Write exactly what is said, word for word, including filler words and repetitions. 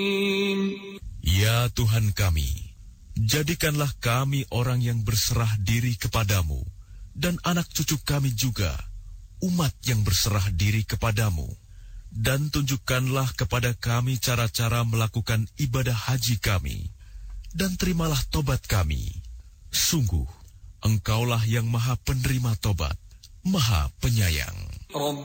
Ya Tuhan kami, jadikanlah kami orang yang berserah diri kepadamu, dan anak cucu kami juga, umat yang berserah diri kepadamu. Dan tunjukkanlah kepada kami cara-cara melakukan ibadah haji kami, dan terimalah tobat kami. Sungguh, Engkaulah yang maha penerima tobat, maha penyayang.